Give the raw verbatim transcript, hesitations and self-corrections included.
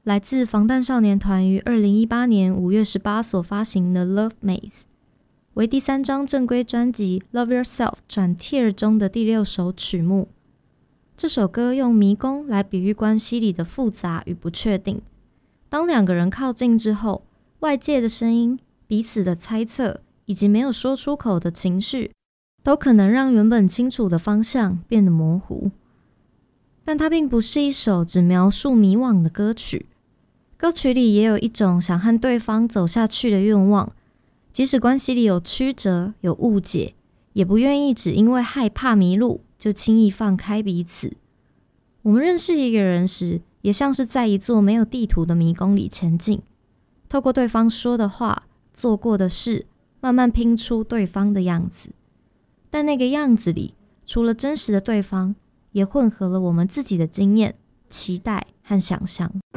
来自防弹少年团于二零一八年五月十八所发行的《Love Maze》，为第三张正规专辑《Love Yourself》转 Tear 中的第六首曲目。这首歌用迷宫来比喻关系里的复杂与不确定。当两个人靠近之后，外界的声音、彼此的猜测以及没有说出口的情绪，都可能让原本清楚的方向变得模糊。但它并不是一首只描述迷惘的歌曲，歌曲里也有一种想和对方走下去的愿望，即使关系里有曲折、有误解，也不愿意只因为害怕迷路就轻易放开彼此。我们认识一个人时，也像是在一座没有地图的迷宫里前进，透过对方说的话、做过的事，慢慢拼出对方的样子。但那个样子里，除了真实的对方，也混合了我们自己的经验、期待和想象。